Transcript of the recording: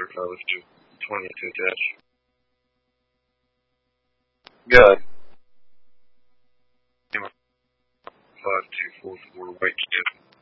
if I was to 22 test. Good. 5244 weight shift.